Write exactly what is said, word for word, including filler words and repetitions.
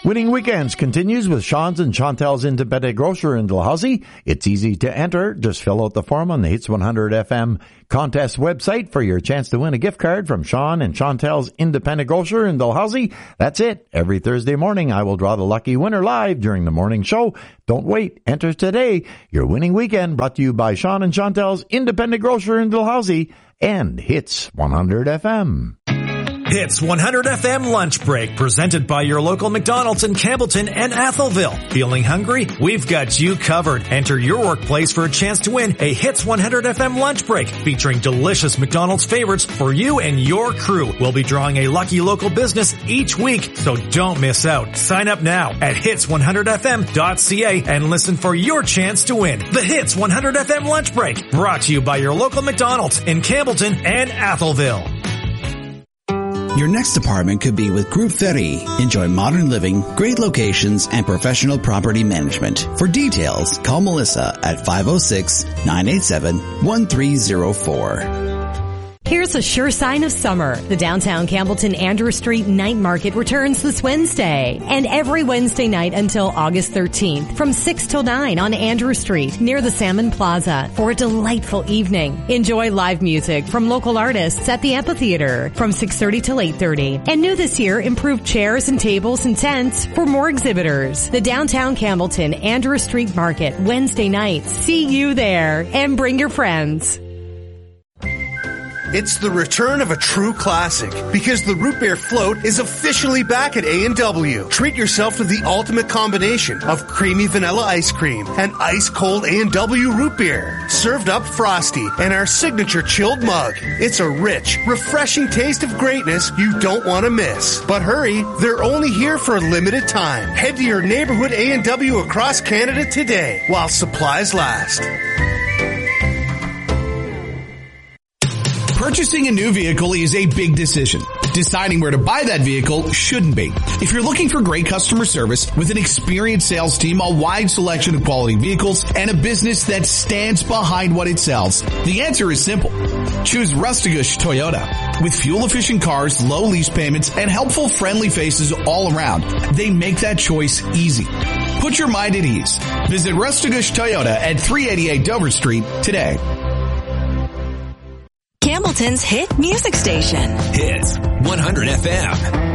Winning Weekends continues with Sean's and Chantel's Independent Grocer in Dalhousie. It's easy to enter. Just fill out the form on the Hits one hundred F M contest website for your chance to win a gift card from Sean and Chantel's Independent Grocer in Dalhousie. That's it. Every Thursday morning, I will draw the lucky winner live during the morning show. Don't wait. Enter today. Your Winning Weekend brought to you by Sean and Chantel's Independent Grocer in Dalhousie and Hits one hundred F M. Hits one hundred F M Lunch Break, presented by your local McDonald's in Campbellton and Atholville. Feeling hungry? We've got you covered. Enter your workplace for a chance to win a Hits one hundred F M Lunch Break featuring delicious McDonald's favorites for you and your crew. We'll be drawing a lucky local business each week, so don't miss out. Sign up now at hits one hundred f m dot c a and listen for your chance to win the Hits one hundred F M Lunch Break, brought to you by your local McDonald's in Campbellton and Atholville. Your next apartment could be with Group thirty. Enjoy modern living, great locations, and professional property management. For details, call Melissa at five oh six, nine eight seven, one three oh four. Here's a sure sign of summer. The downtown Campbellton Andrew Street Night Market returns this Wednesday. And every Wednesday night until August thirteenth from six till nine on Andrew Street near the Salmon Plaza for a delightful evening. Enjoy live music from local artists at the amphitheater from six thirty till eight thirty. And new this year, improved chairs and tables and tents for more exhibitors. The downtown Campbellton Andrew Street Market Wednesday night. See you there and bring your friends. It's the return of a true classic because the Root Beer Float is officially back at A and W. Treat yourself to the ultimate combination of creamy vanilla ice cream and ice-cold A and W root beer. Served up frosty and our signature chilled mug. It's a rich, refreshing taste of greatness you don't want to miss. But hurry, they're only here for a limited time. Head to your neighborhood A and W across Canada today while supplies last. Purchasing a new vehicle is a big decision. Deciding where to buy that vehicle shouldn't be. If you're looking for great customer service with an experienced sales team, a wide selection of quality vehicles, and a business that stands behind what it sells, the answer is simple. Choose Rustagush Toyota. With fuel-efficient cars, low lease payments, and helpful, friendly faces all around, they make that choice easy. Put your mind at ease. Visit Rustagush Toyota at three eighty-eight Dover Street today. Campbellton's hit music station. Hits one hundred F M.